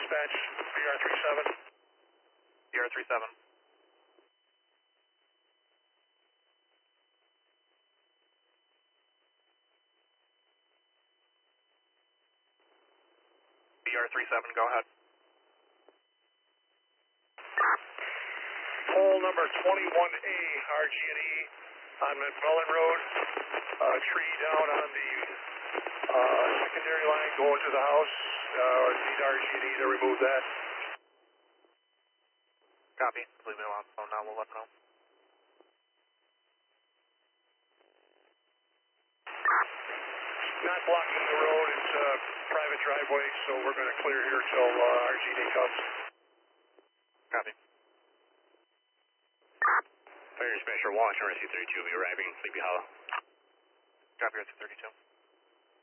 dispatch, BR37. BR37. BR37, go ahead. Pole number 21A, RG&E on McMullen Road. Tree down on the secondary line going to the house. Need RG&E to remove that. Copy. Leave me alone. Phone now. We'll let them know. Not blocking the road. It's a private driveway, so we're going to clear here till RG&E comes. Copy. Fire Special Watch, RC32 will be arriving, Sleepy Hollow. Copy, RC32.